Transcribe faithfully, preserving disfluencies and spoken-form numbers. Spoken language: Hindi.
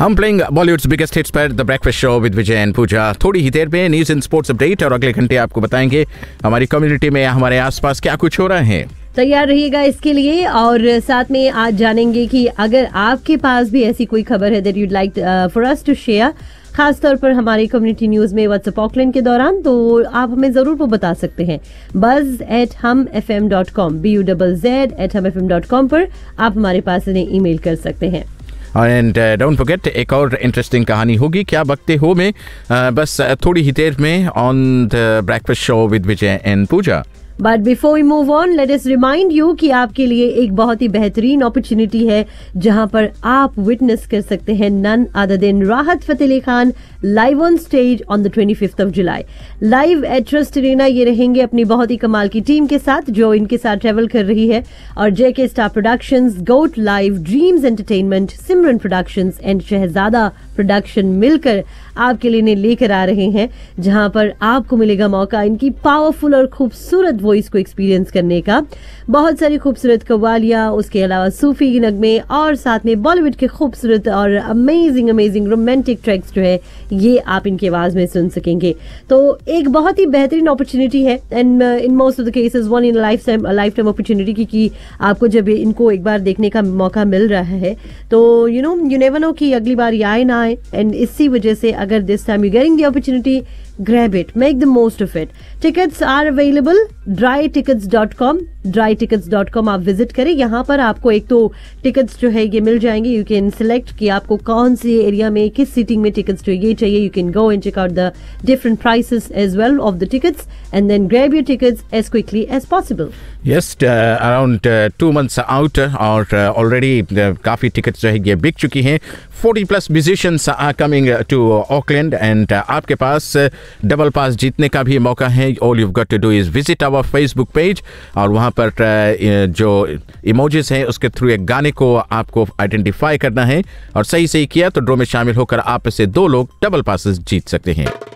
हम प्लेइंग बॉलीवुड्स बिगेस्ट हिट्स पर the breakfast show with Vijay and पूजा। थोड़ी ही देर में न्यूज एंड स्पोर्ट्स अपडेट और अगले घंटे आपको बताएंगे हमारी कम्युनिटी में हमारे आसपास क्या कुछ हो रहा है। तैयार रहिएगा इसके लिए। और साथ में आज जानेंगे कि अगर आपके पास भी ऐसी कोई खबर है that you'd like for us to share, खासतौर पर हमारी कम्युनिटी न्यूज में व्हाट्सएप ऑकलैंड के दौरान, तो आप हमें जरूर वो बता सकते हैं। बज एट हम F M dot com B U double Z eight हम एफ एम डॉट कॉम पर आप हमारे पास इन्हें ईमेल कर सकते हैं। एंड डोंट फॉरगेट, एक और इंटरेस्टिंग कहानी होगी क्या बकते हो में uh, बस uh, थोड़ी ही देर में on the breakfast show with Vijay and Puja. But before we move on, let us remind you कि आपके लिए एक बहुत ही बेहतरीन अपॉर्चुनिटी है जहां पर आप विटनेस कर सकते हैं नन अदर देन राहत Fateh Ali Khan live on stage on the twenty fifth of July. Live at trust Arena ये रहेंगे अपनी बहुत ही कमाल की टीम के साथ जो इनके साथ ट्रेवल कर रही है, और जेके star productions, goat live, dreams entertainment, Simran productions and Shahzada production मिलकर आपके लिए लेकर आ रहे हैं, जहां पर आपको मिलेगा मौका इनकी पावरफुल और खूबसूरत वॉइस को एक्सपीरियंस करने का। बहुत सारी खूबसूरत कव्वालियां, उसके अलावा सूफी नगमे और साथ में बॉलीवुड के खूबसूरत और अमेजिंग अमेजिंग रोमांटिक ट्रैक्स जो है ये आप इनकी आवाज में सुन सकेंगे। तो एक बहुत ही बेहतरीन अपॉर्चुनिटी है and in most of the cases one in life time life time opportunity, क्योंकि आपको जब इनको एक बार देखने का मौका मिल रहा है तो you know you never know कि अगली बार ये आए ना आए। एंड इसी वजह से अगर this time you getting the opportunity, grab it, make the most of it. Tickets are available dry tickets dot com, dry tickets dot com आप विजिट करें। यहाँ पर आपको एक तो टिकट्स जो है ये मिल जाएंगे, यू कैन सिलेक्ट कि आपको कौन से एरिया में किस सीटिंग में टिकट्स जो ये चाहिए। You can go and check out the different prices as well of the tickets and then grab your tickets as quickly as possible. Yes, around two months out और ऑलरेडी काफ़ी टिकट्स जो है ये बिक चुकी हैं। Forty plus musicians are coming to Auckland and आपके पास डबल पास जीतने का भी मौका है। All you got to do is visit our Facebook page और वहाँ पर uh, जो इमोजीज हैं उसके थ्रू एक गाने को आपको आइडेंटिफाई करना है और सही सही किया तो ड्रॉ में शामिल होकर आप से दो लोग डबल पासेस जीत सकते हैं।